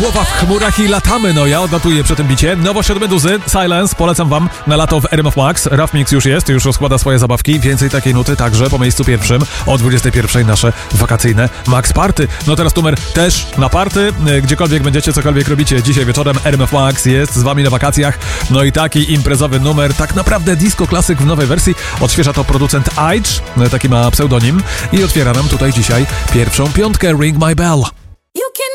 Głowa w chmurach i latamy, no ja odlatuję przy tym bicie. Nowość od Meduzy, Silence, polecam wam na lato w RMF Max. Rough Mix już jest, już rozkłada swoje zabawki. Więcej takiej nuty także po miejscu pierwszym o 21 nasze wakacyjne Max Party. No teraz numer też na party, gdziekolwiek będziecie, cokolwiek robicie. Dzisiaj wieczorem RMF Max jest z wami na wakacjach. No i taki imprezowy numer, tak naprawdę disco klasyk w nowej wersji. Odświeża to producent Aitch, taki ma pseudonim i otwiera nam tutaj dzisiaj pierwszą piątkę Ring My Bell.